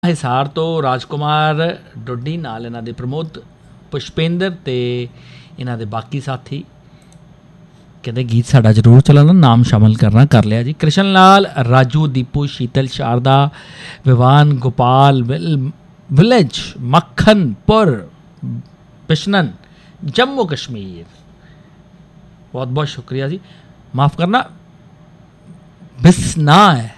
ਹਿਸਾਰ ਤੋਂ ਰਾਜਕੁਮਾਰ ਡੋਡੀ ਨਾਲ ਇਹਨਾਂ ਦੇ ਪ੍ਰਮੋਦ ਪੁਸ਼ਪਿੰਦਰ ਅਤੇ ਇਹਨਾਂ ਦੇ ਬਾਕੀ ਸਾਥੀ ਕਹਿੰਦੇ ਗੀਤ ਸਾਡਾ ਜ਼ਰੂਰ ਚੱਲਣਾ, ਨਾਮ ਸ਼ਾਮਲ ਕਰਨਾ, ਕਰ ਲਿਆ ਜੀ। ਕ੍ਰਿਸ਼ਨ ਲਾਲ, ਰਾਜੂ, ਦੀਪੂ, ਸ਼ੀਤਲ, ਸ਼ਾਰਦਾ, ਵਿਵਾਨ, ਗੋਪਾਲ, ਵਿਲੇਜ, ਮੱਖਣਪੁਰ, ਬਿਸ਼ਨਨ, ਜੰਮੂ ਕਸ਼ਮੀਰ, ਬਹੁਤ ਬਹੁਤ ਸ਼ੁਕਰੀਆ ਜੀ। ਮਾफ़ करना ਬਿਸਨਾ ਹੈ,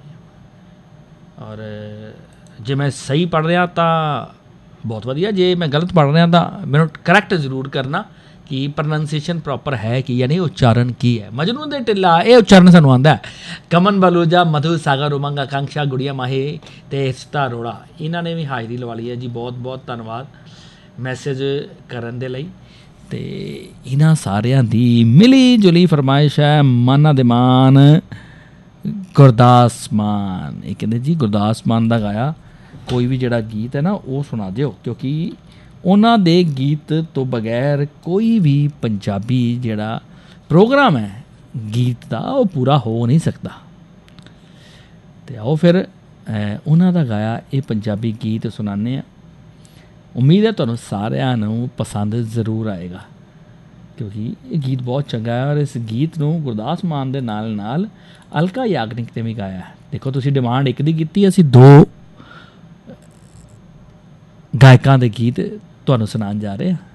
ਔਰ ਜੇ ਮੈਂ ਸਹੀ ਪੜ੍ਹ ਰਿਹਾ ਤਾਂ ਬਹੁਤ ਵਧੀਆ, ਜੇ ਮੈਂ ਗਲਤ ਪੜ੍ਹ ਰਿਹਾ ਤਾਂ ਮੈਨੂੰ ਕਰੈਕਟ ਜ਼ਰੂਰ ਕਰਨਾ ਕਿ ਪ੍ਰੋਨੰਸੀਏਸ਼ਨ ਪ੍ਰੋਪਰ ਹੈ ਕਿ ਜਾਂ ਨਹੀਂ, ਉਚਾਰਨ ਕੀ ਹੈ। ਮਜਨੂ ਦੇ ਟਿੱਲਾ ਇਹ ਉਚਾਰਨ ਸਾਨੂੰ ਆਉਂਦਾ ਹੈ। ਕਮਨ ਬਲੂਜਾ, ਮਧੂ ਸਾਗਰ, ਉਮੰਗ, ਆਕਾਂक्षा, ਗੁੜੀਆ ਮਾਹੀ ਅਤੇ ਰਿਸ਼ਤਾ ਅਰੋੜਾ, ਇਹਨਾਂ ਨੇ ਵੀ ਹਾਜ਼ਰੀ ਲਵਾ ਲਈ ਹੈ ਜੀ। ਬਹੁਤ ਬਹੁਤ ਧੰਨਵਾਦ ਮੈਸੇਜ ਕਰਨ ਦੇ ਲਈ। ਅਤੇ ਇਹਨਾਂ ਸਾਰਿਆਂ ਦੀ ਮਿਲੀ ਜੁਲੀ ਫਰਮਾਇਸ਼ ਹੈ ਮਾਨਾ ਦੇ ਮਾਨ ਗੁਰਦਾਸ ਮਾਨ। ਇਹ ਕਹਿੰਦੇ ਜੀ ਗੁਰਦਾਸ ਮਾਨ ਦਾ ਗਾਇਆ ਕੋਈ ਵੀ ਜਿਹੜਾ ਗੀਤ ਹੈ ਨਾ ਉਹ ਸੁਣਾ ਦਿਓ, ਕਿਉਂਕਿ ਉਹਨਾਂ ਦੇ ਗੀਤ ਤੋਂ ਬਗੈਰ ਕੋਈ ਵੀ ਪੰਜਾਬੀ ਜਿਹੜਾ ਪ੍ਰੋਗਰਾਮ ਹੈ ਗੀਤ ਦਾ ਉਹ ਪੂਰਾ ਹੋ ਨਹੀਂ ਸਕਦਾ। ਅਤੇ ਆਓ ਫਿਰ ਉਹਨਾਂ ਦਾ ਗਾਇਆ ਇਹ ਪੰਜਾਬੀ ਗੀਤ ਸੁਣਾਉਂਦੇ ਹਾਂ। ਉਮੀਦ ਹੈ ਤੁਹਾਨੂੰ ਸਾਰਿਆਂ ਨੂੰ ਪਸੰਦ ਜ਼ਰੂਰ ਆਏਗਾ, ਕਿਉਂਕਿ ਇਹ ਗੀਤ ਬਹੁਤ ਚੰਗਾ ਹੈ। ਔਰ ਇਸ ਗੀਤ ਨੂੰ ਗੁਰਦਾਸ ਮਾਨ ਦੇ ਨਾਲ ਨਾਲ ਅਲਕਾ ਯਾਗਨਿਕ ਨੇ ਵੀ ਗਾਇਆ। ਦੇਖੋ ਤੁਸੀਂ ਡਿਮਾਂਡ ਇੱਕ ਦੀ ਕੀਤੀ, ਅਸੀਂ ਦੋ ਗਾਇਕਾਂ ਦੇ ਗੀਤ ਤੁਹਾਨੂੰ ਸੁਣਾਉਣ ਜਾ ਰਹੇ ਹਾਂ।